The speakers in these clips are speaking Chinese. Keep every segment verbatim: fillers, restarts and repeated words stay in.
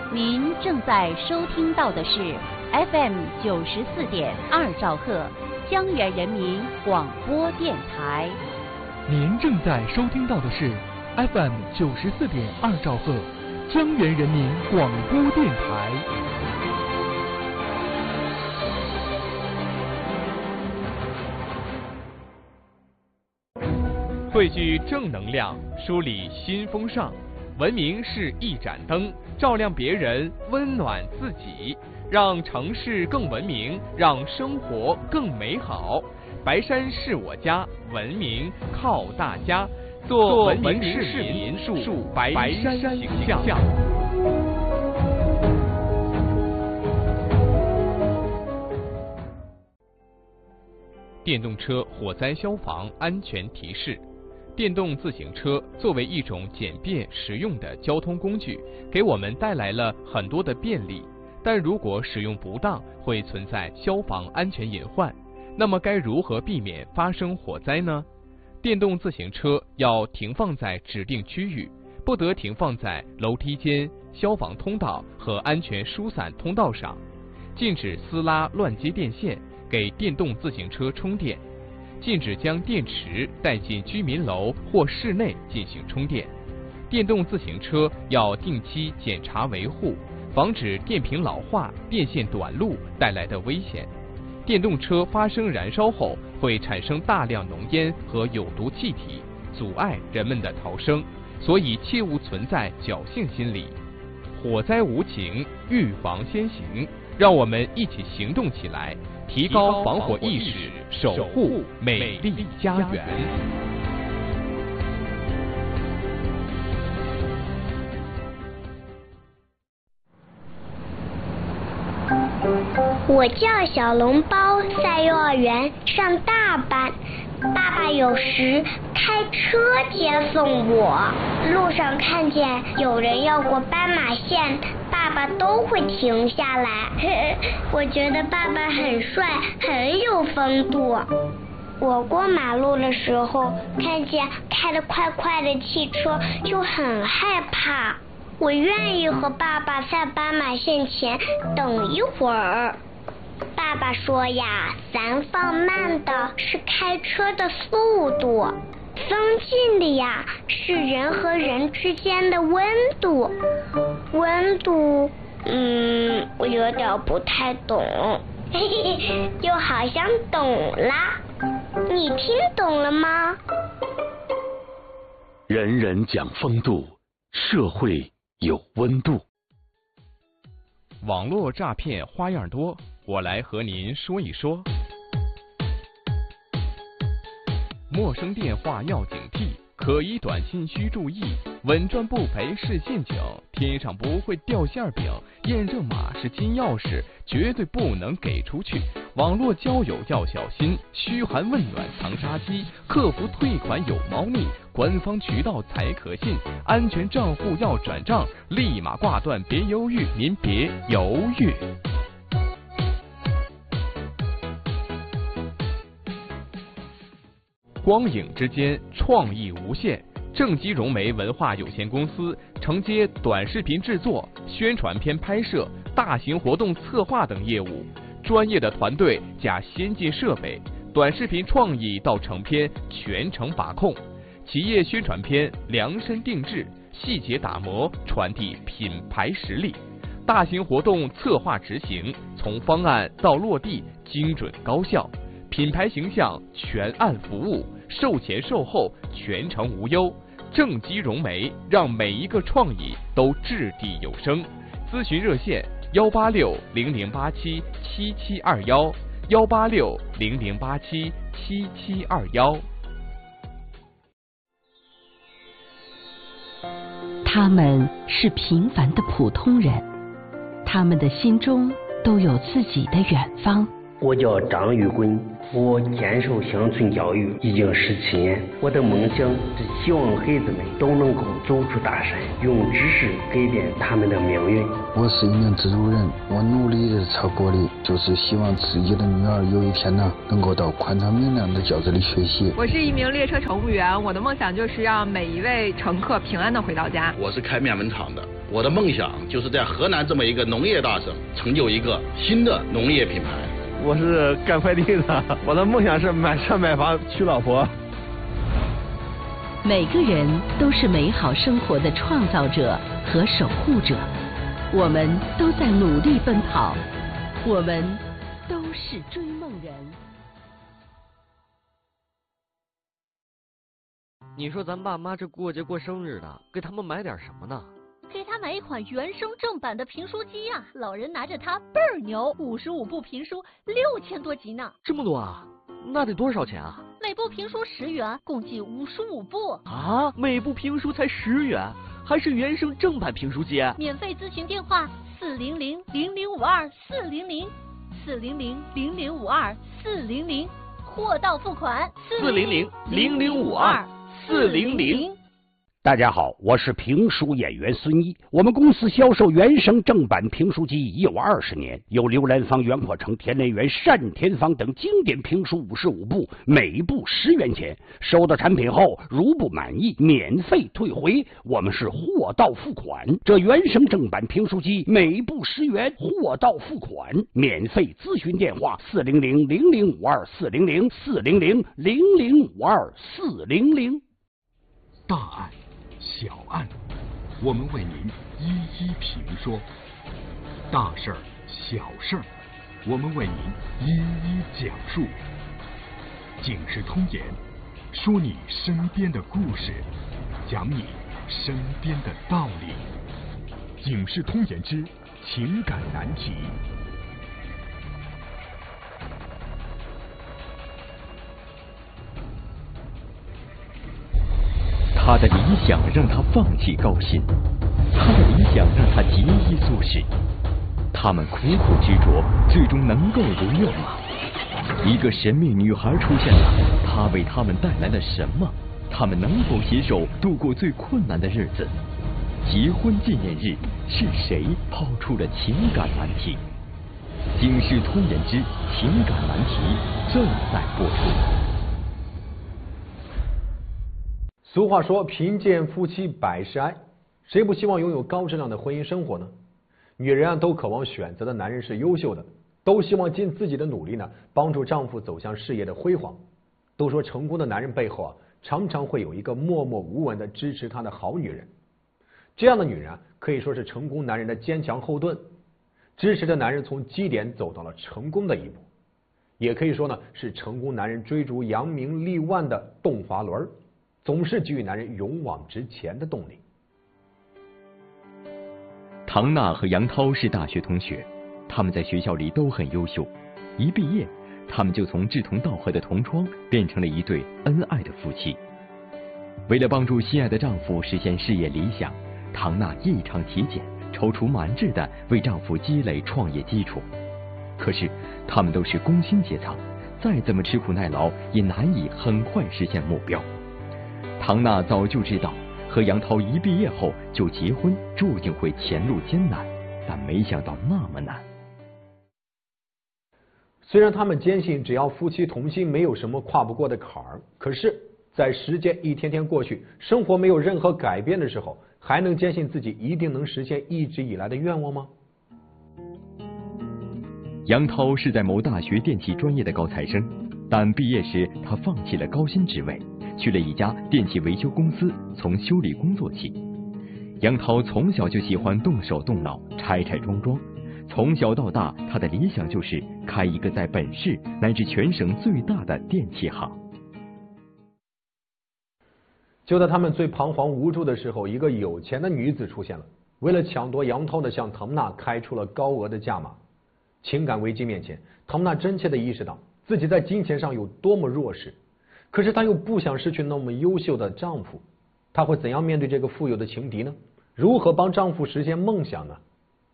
您正在收听到的是 F M 九十四点二兆赫江源人民广播电台。 您正在收听到的是 F M 九十四点二兆赫江源人民广播电台。 汇聚正能量，梳理新风尚。文明是一盏灯，照亮别人，温暖自己，让城市更文明，让生活更美好。白山是我家，文明靠大家。做文明市民，树白山形象。电动车火灾消防安全提示。电动自行车作为一种简便实用的交通工具，给我们带来了很多的便利，但如果使用不当，会存在消防安全隐患。那么该如何避免发生火灾呢？电动自行车要停放在指定区域，不得停放在楼梯间、消防通道和安全疏散通道上。禁止私拉乱接电线，给电动自行车充电。禁止将电池带进居民楼或室内进行充电。电动自行车要定期检查维护，防止电瓶老化、电线短路带来的危险。电动车发生燃烧后会产生大量浓烟和有毒气体，阻碍人们的逃生，所以切勿存在侥幸心理。火灾无情，预防先行，让我们一起行动起来，提高防火意识，守护美丽家园。 我叫小笼包，在幼儿园上大班。爸爸有时开车接送我，路上看见有人要过斑马线，爸爸都会停下来。我觉得爸爸很帅，很有风度。我过马路的时候，看见开得快快的汽车，就很害怕。我愿意和爸爸在斑马线前等一会儿。爸爸说呀，咱放慢的是开车的速度，增进的呀是人和人之间的温度。温度，嗯，我有点不太懂，嘿嘿，又好像懂啦。你听懂了吗？ 人人讲风度，社会有温度。 网络诈骗花样多，我来和您说一说。陌生电话要警惕，可疑短信需注意，稳赚不赔是陷阱，天上不会掉馅饼，验证码是金钥匙，绝对不能给出去。网络交友要小心，嘘寒问暖藏杀机，客服退款有猫腻，官方渠道才可信，安全账户要转账，立马挂断，别犹豫，您别犹豫。光影之间，创意无限。正畸融媒文化有限公司承接短视频制作、宣传片拍摄、大型活动策划等业务，专业的团队加先进设备，短视频创意到成片全程把控。企业宣传片量身定制，细节打磨，传递品牌实力。大型活动策划执行，从方案到落地，精准高效。品牌形象全案服务，售前售后全程无忧。正畸融媒让每一个创意都掷地有声。咨询热线：幺八六零零八七七七二幺，幺八六零零八七七七二幺。 他们是平凡的普通人，他们的心中都有自己的远方。 我叫张玉棍，我坚守乡村教育已经十七年。我的梦想是希望孩子们都能够走出大山，用知识改变他们的命运。 我是一名制作人，我努力的朝过的就是希望自己的女儿有一天呢，能够到宽敞明亮的教室里学习。 我是一名列车乘务员，我的梦想就是让每一位乘客平安的回到家。 我是开面粉厂的， 我的梦想就是在河南这么一个农业大省，成就一个新的农业品牌。 我是干快递的，我的梦想是买车买房娶老婆。 每个人都是美好生活的创造者和守护者，我们都在努力奔跑，我们都是追梦人。 你说咱爸妈这过节过生日的，给他们买点什么呢？ 给他买一款原声正版的评书机呀、啊，老人拿着它倍儿牛，五十五部评书，六千多集呢。 这么多啊？那得多少钱啊？ 每部评书十元，共计五十五部。 啊，每部评书才十元，还是原声正版评书机？ 免费咨询电话：四零零零零五二四零零，四零零零零五二四零零，货到付款。 四零零零零五二四零零。 大家好，我是评书演员孙一。我们公司销售原声正版评书机已有二十年，有刘兰芳、袁阔成、田连元、单田芳等经典评书五十五部，每部十元钱。收到产品后，如不满意，免费退回。我们是货到付款。这原声正版评书机每部十元，货到付款，免费咨询电话：四零零零零五二四零零，四零零零零五二四零零。 大案。小案，我们为您一一评说；大事儿、小事儿，我们为您一一讲述。警世通言，说你身边的故事，讲你身边的道理。警世通言之情感难题。 他的理想让他放弃高薪，他的理想让他节衣缩食。他们苦苦执着，最终能够如愿吗？一个神秘女孩出现了，她为他们带来了什么？他们能否携手度过最困难的日子？结婚纪念日，是谁抛出了情感难题？警世通言之情感难题正在播出。 俗话说，贫贱夫妻百事哀，谁不希望拥有高质量的婚姻生活呢？女人啊，都渴望选择的男人是优秀的，都希望尽自己的努力呢，帮助丈夫走向事业的辉煌。都说成功的男人背后啊，常常会有一个默默无闻的支持他的好女人。这样的女人啊，可以说是成功男人的坚强后盾，支持着男人从基点走到了成功的一步，也可以说呢，是成功男人追逐扬名立万的动滑轮，总是给予男人勇往直前的动力。 唐娜和杨涛是大学同学，他们在学校里都很优秀，一毕业，他们就从志同道合的同窗变成了一对恩爱的夫妻。为了帮助心爱的丈夫实现事业理想，唐娜异常节俭，踌躇满志地为丈夫积累创业基础。可是他们都是工薪阶层，再怎么吃苦耐劳，也难以很快实现目标。唐娜早就知道，和杨涛一毕业后就结婚，注定会前路艰难，但没想到那么难。 虽然他们坚信只要夫妻同心，没有什么跨不过的坎儿，可是，在时间一天天过去，生活没有任何改变的时候，还能坚信自己一定能实现一直以来的愿望吗？ 杨涛是在某大学电气专业的高材生，但毕业时他放弃了高薪职位，去了一家电气维修公司，从修理工做起。杨涛从小就喜欢动手动脑，拆拆装装，从小到大，他的理想就是开一个在本市乃至全省最大的电器行。 就在他们最彷徨无助的时候，一个有钱的女子出现了，为了抢夺杨涛的，向唐娜开出了高额的价码。情感危机面前，唐娜真切地意识到自己在金钱上有多么弱势，可是她又不想失去那么优秀的丈夫，她会怎样面对这个富有的情敌呢？如何帮丈夫实现梦想呢？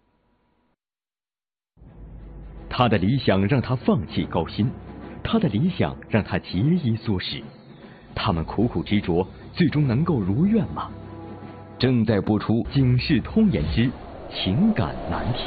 她的理想让她放弃高薪，她的理想让她节衣缩食。他们苦苦执着，最终能够如愿吗？正在播出《警世通言之情感难题》。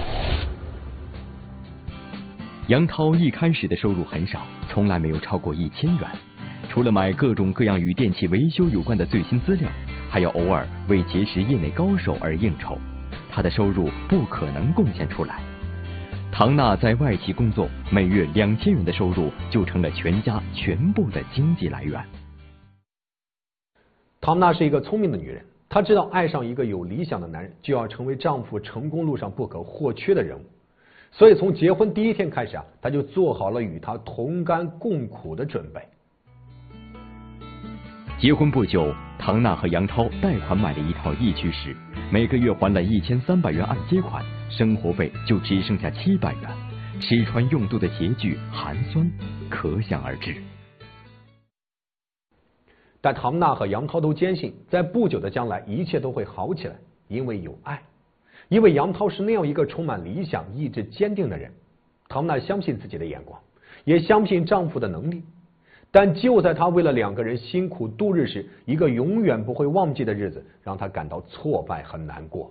杨涛一开始的收入很少，从来没有超过一千元。除了买各种各样与电器维修有关的最新资料， 还要偶尔为结识业内高手而应酬，他的收入不可能贡献出来。唐娜在外企工作，每月两千元的收入就成了全家全部的经济来源。 唐娜是一个聪明的女人，她知道爱上一个有理想的男人，就要成为丈夫成功路上不可或缺的人物。所以从结婚第一天开始啊，她就做好了与他同甘共苦的准备。 结婚不久，唐娜和杨涛贷款买了一套一居室，每个月还了一千三百元按揭款，生活费就只剩下七百元，吃穿用度的拮据寒酸可想而知。 但唐娜和杨涛都坚信，在不久的将来一切都会好起来，因为有爱，因为杨涛是那样一个充满理想、意志坚定的人。唐娜相信自己的眼光，也相信丈夫的能力。但就在她为了两个人辛苦度日时，一个永远不会忘记的日子让她感到挫败和难过。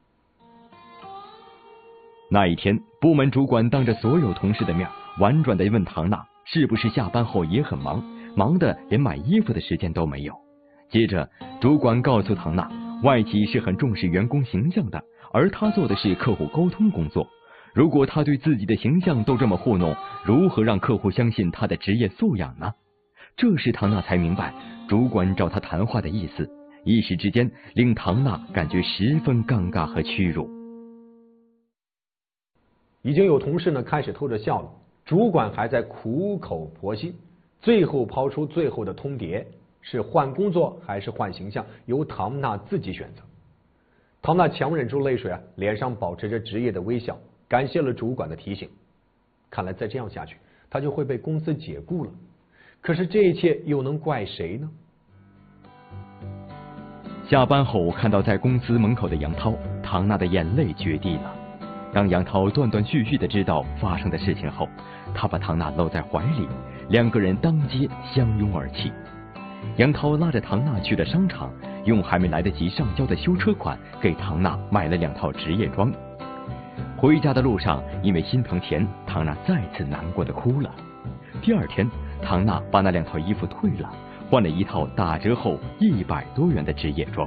那一天，部门主管当着所有同事的面，婉转地问唐娜是不是下班后也很忙，忙得连买衣服的时间都没有。接着，主管告诉唐娜，外企是很重视员工形象的，而她做的是客户沟通工作。如果她对自己的形象都这么糊弄，如何让客户相信她的职业素养呢？这时唐娜才明白主管找她谈话的意思，一时之间令唐娜感觉十分尴尬和屈辱。 已经有同事呢开始偷着笑了，主管还在苦口婆心，最后抛出最后的通牒，是换工作还是换形象，由唐娜自己选择。唐娜强忍住泪水啊，脸上保持着职业的微笑，感谢了主管的提醒。看来再这样下去，她就会被公司解雇了。可是这一切又能怪谁呢？ 下班后看到在公司门口的杨涛，唐娜的眼泪决堤了。当杨涛断断续续的知道发生的事情后，他把唐娜搂在怀里，两个人当街相拥而泣。杨涛拉着唐娜去了商场，用还没来得及上交的修车款给唐娜买了两套职业装。回家的路上，因为心疼钱，唐娜再次难过的哭了。第二天，唐娜把那两套衣服退了，换了一套打折后一百多元的职业装。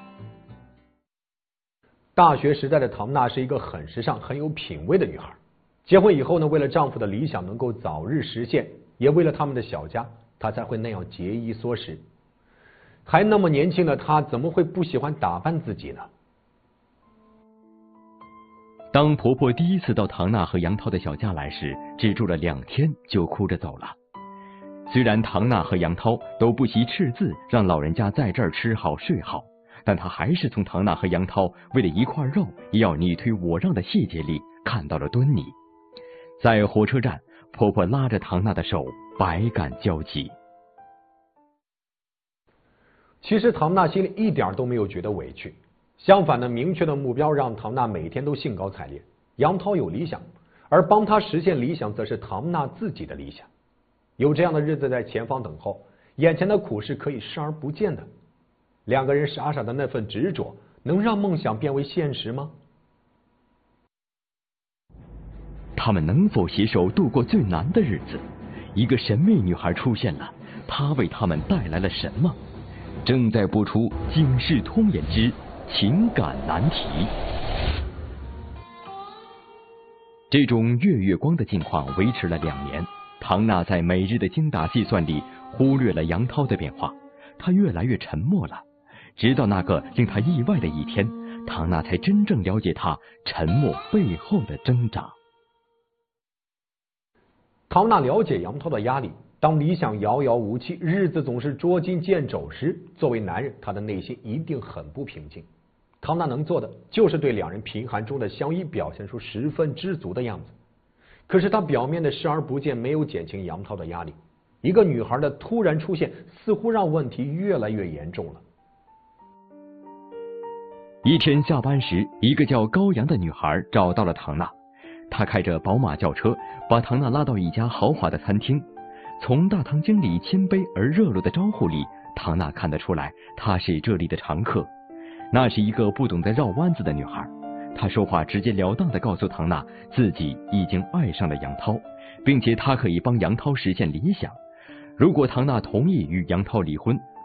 大学时代的唐娜是一个很时尚、很有品味的女孩。结婚以后呢，为了丈夫的理想能够早日实现，也为了他们的小家，她才会那样节衣缩食。还那么年轻的她，怎么会不喜欢打扮自己呢？ 当婆婆第一次到唐娜和杨涛的小家来时，只住了两天就哭着走了。虽然唐娜和杨涛都不惜斥字让老人家在这儿吃好睡好，但她还是从唐娜和杨涛为了一块肉也要你推我让的细节里看到了端倪。在火车站，婆婆拉着唐娜的手，百感交集。 其实唐娜心里一点都没有觉得委屈，相反的，明确的目标让唐娜每天都兴高采烈。杨涛有理想，而帮她实现理想则是唐娜自己的理想。有这样的日子在前方等候，眼前的苦是可以视而不见的。两个人傻傻的那份执着，能让梦想变为现实吗？ 他们能否携手度过最难的日子？一个神秘女孩出现了，她为他们带来了什么？正在播出《警世通言之情感难题》。这种月月光的境况维持了两年，唐娜在每日的精打细算里忽略了杨涛的变化，她越来越沉默了。直到那个令她意外的一天，唐娜才真正了解她沉默背后的挣扎。 唐娜了解杨涛的压力，当理想遥遥无期，日子总是捉襟见肘时，作为男人，他的内心一定很不平静。唐娜能做的就是对两人贫寒中的相依表现出十分知足的样子。可是她表面的视而不见，没有减轻杨涛的压力。一个女孩的突然出现，似乎让问题越来越严重了。 一天下班时，一个叫高阳的女孩找到了唐娜，她开着宝马轿车，把唐娜拉到一家豪华的餐厅。从大堂经理谦卑而热络的招呼里，唐娜看得出来，她是这里的常客。那是一个不懂得绕弯子的女孩，她说话直截了当地告诉唐娜，自己已经爱上了杨涛，并且她可以帮杨涛实现理想。如果唐娜同意与杨涛离婚，